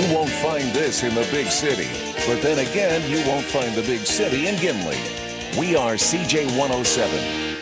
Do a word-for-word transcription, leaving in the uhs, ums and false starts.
You won't find this in the big city. But then again, you won't find the big city in Gimli. We are C J one oh seven.